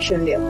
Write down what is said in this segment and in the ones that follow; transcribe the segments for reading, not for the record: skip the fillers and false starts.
生流。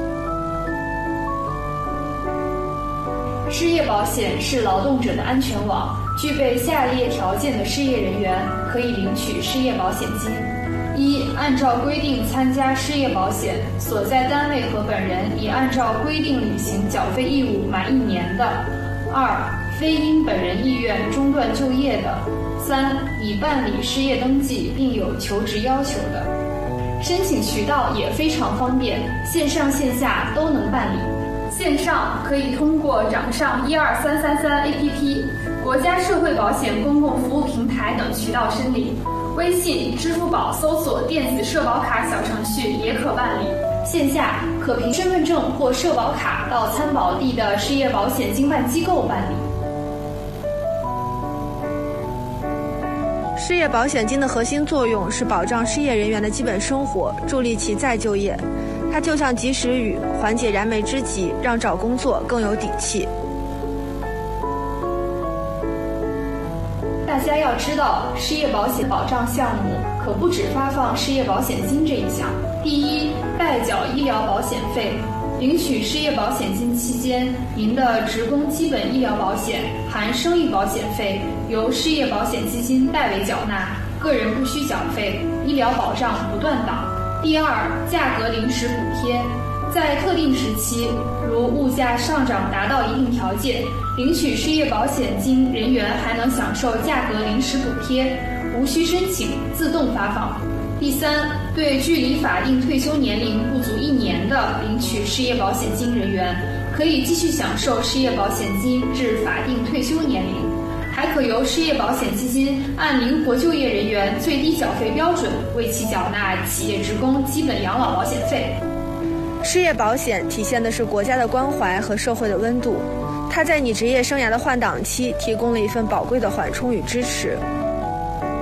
失业保险是劳动者的安全网，具备下列条件的失业人员可以领取失业保险金：一、按照规定参加失业保险，所在单位和本人已按照规定履行缴费义务满1年的；二、非因本人意愿中断就业的；三、已办理失业登记并有求职要求的。申请渠道也非常方便，线上线下都能办理。线上可以通过掌上12333 APP、国家社会保险公共服务平台等渠道申领，微信、支付宝搜索电子社保卡小程序也可办理。线下可凭身份证或社保卡到参保地的失业保险经办机构办理。 失业保险金的核心作用是保障失业人员的基本生活，助力其再就业。它就像及时雨，缓解燃眉之急，让找工作更有底气。 大家要知道，失业保险保障项目可不只发放失业保险金这一项。第一，代缴医疗保险费。领取失业保险金期间，您的职工基本医疗保险含生育保险费由失业保险基金代为缴纳，个人不需缴费，医疗保障不断档。第二，价格临时补贴。在特定时期，如物价上涨达到一定条件，领取失业保险金人员还能享受价格临时补贴，无需申请，自动发放。第三，对距离法定退休年龄不足1年的领取失业保险金人员，可以继续享受失业保险金至法定退休年龄，还可由失业保险基金按灵活就业人员最低缴费标准为其缴纳企业职工基本养老保险费。 失业保险体现的是国家的关怀和社会的温度，它在你职业生涯的换挡期提供了一份宝贵的缓冲与支持。